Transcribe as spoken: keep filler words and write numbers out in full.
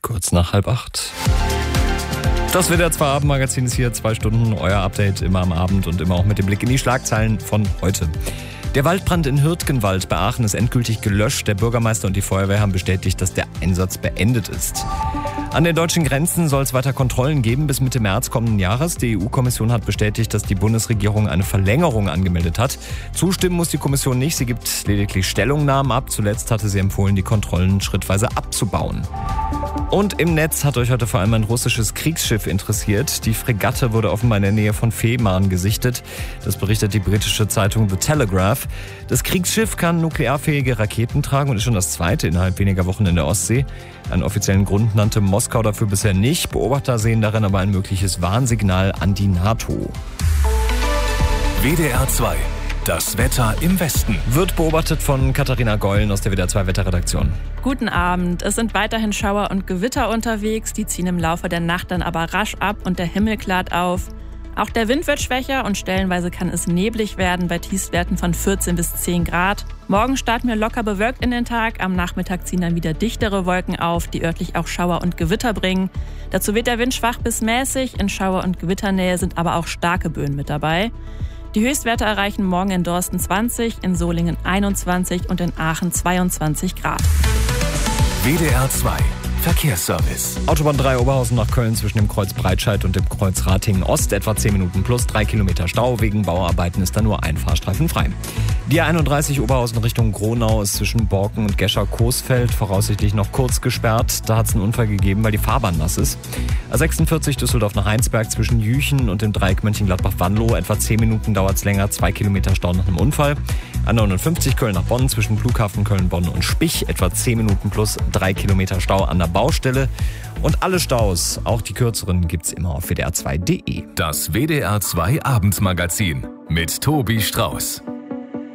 Kurz nach halb acht. Das W D R zwei Abendmagazin ist hier, zwei Stunden, euer Update immer am Abend und immer auch mit dem Blick in die Schlagzeilen von heute. Der Waldbrand in Hürtgenwald bei Aachen ist endgültig gelöscht. Der Bürgermeister und die Feuerwehr haben bestätigt, dass der Einsatz beendet ist. An den deutschen Grenzen soll es weiter Kontrollen geben bis Mitte März kommenden Jahres. Die E U-Kommission hat bestätigt, dass die Bundesregierung eine Verlängerung angemeldet hat. Zustimmen muss die Kommission nicht, sie gibt lediglich Stellungnahmen ab. Zuletzt hatte sie empfohlen, die Kontrollen schrittweise abzubauen. Und im Netz hat euch heute vor allem ein russisches Kriegsschiff interessiert. Die Fregatte wurde offenbar in der Nähe von Fehmarn gesichtet. Das berichtet die britische Zeitung The Telegraph. Das Kriegsschiff kann nuklearfähige Raketen tragen und ist schon das zweite innerhalb weniger Wochen in der Ostsee. Einen offiziellen Grund nannte Moskau dafür bisher nicht. Beobachter sehen darin aber ein mögliches Warnsignal an die NATO. W D R zwei. Das Wetter im Westen. Wird beobachtet von Katharina Geulen aus der W D R zwei Wetterredaktion. Guten Abend. Es sind weiterhin Schauer und Gewitter unterwegs. Die ziehen im Laufe der Nacht dann aber rasch ab und der Himmel klart auf. Auch der Wind wird schwächer und stellenweise kann es neblig werden bei Tiefstwerten von vierzehn bis zehn Grad. Morgen starten wir locker bewölkt in den Tag. Am Nachmittag ziehen dann wieder dichtere Wolken auf, die örtlich auch Schauer und Gewitter bringen. Dazu wird der Wind schwach bis mäßig. In Schauer- und Gewitternähe sind aber auch starke Böen mit dabei. Die Höchstwerte erreichen morgen in Dorsten zwanzig, in Solingen einundzwanzig und in Aachen zweiundzwanzig Grad. W D R zwei Verkehrsservice. Autobahn drei Oberhausen nach Köln zwischen dem Kreuz Breitscheid und dem Kreuz Ratingen Ost. Etwa zehn Minuten plus drei Kilometer Stau. Wegen Bauarbeiten ist da nur ein Fahrstreifen frei. Die A einunddreißig Oberhausen Richtung Gronau ist zwischen Borken und Gescher-Coesfeld voraussichtlich noch kurz gesperrt. Da hat es einen Unfall gegeben, weil die Fahrbahn nass ist. A sechsundvierzig Düsseldorf nach Heinsberg zwischen Jüchen und dem Dreieck Mönchengladbach-Wanlo. Etwa zehn Minuten dauert es länger, zwei Kilometer Stau nach einem Unfall. A neunundfünfzig Köln nach Bonn zwischen Flughafen Köln-Bonn und Spich. Etwa zehn Minuten plus drei Kilometer Stau an der Baustelle. Und alle Staus, auch die kürzeren, gibt's immer auf W D R zwei Punkt de. Das W D R zwei Abendmagazin mit Tobi Strauß.